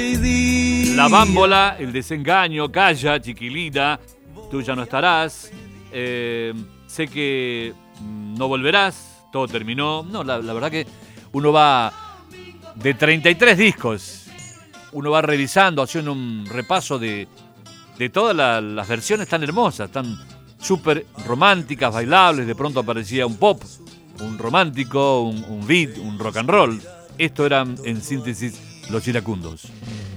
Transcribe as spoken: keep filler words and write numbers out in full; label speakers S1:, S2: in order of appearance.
S1: La bámbola, el desengaño, calla, chiquilina, tú ya no estarás, eh, sé que no volverás, todo terminó. No, la, la verdad que uno va de treinta y tres discos, uno va revisando, haciendo un repaso de, de todas la, las versiones tan hermosas, tan súper románticas, bailables. De pronto aparecía un pop, un romántico, un, un beat, un rock and roll. Esto eran, en síntesis, Los Iracundos.